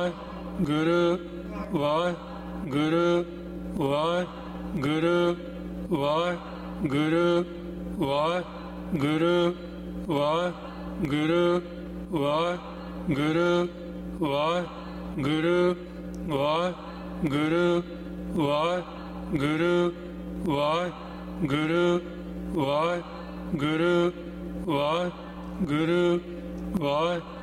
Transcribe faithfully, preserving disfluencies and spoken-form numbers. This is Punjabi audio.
ਗੁਰੂ ਵਾਹਿਗੁਰੂ ਵਾਹਿਗੁਰੂ ਵਾਹਿਗੁਰੂ ਵਾਹਿਗੁਰੂ ਵਾਹਿਗੁਰੂ ਵਾਹਿਗੁਰੂ ਵਾਹਿਗੁਰੂ ਵਾਹਿਗੁਰੂ ਵਾਹਿਗੁਰੂ ਵਾਹਿਗੁਰੂ ਵਾਹਿਗੁਰੂ ਵਾਹਿਗੁਰੂ ਵਾਹਿਗੁਰੂ ਵਾਹਿ